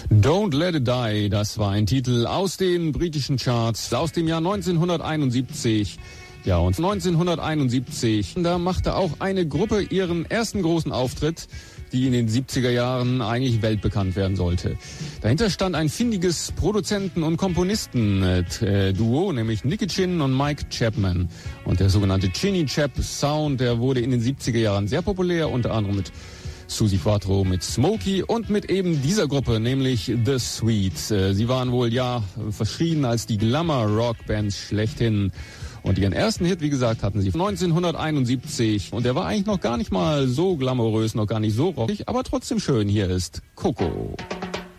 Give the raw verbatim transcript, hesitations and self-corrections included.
Don't Let It Die, das war ein Titel aus den britischen Charts aus dem Jahr neunzehnhunderteinundsiebzig. Ja, und neunzehnhunderteinundsiebzig, da machte auch eine Gruppe ihren ersten großen Auftritt, die in den siebziger Jahren eigentlich weltbekannt werden sollte. Dahinter stand ein findiges Produzenten- und Komponisten-Duo, nämlich Nicky Chinn und Mike Chapman. Und der sogenannte Chinny Chap Sound, der wurde in den siebziger Jahren sehr populär, unter anderem mit Suzi Quatro, mit Smokey und mit eben dieser Gruppe, nämlich The Sweets. Sie waren wohl, ja, verschrien als die Glamour-Rock-Bands schlechthin. Und ihren ersten Hit, wie gesagt, hatten sie neunzehnhunderteinundsiebzig. Und der war eigentlich noch gar nicht mal so glamourös, noch gar nicht so rockig, aber trotzdem schön. Hier ist Coco.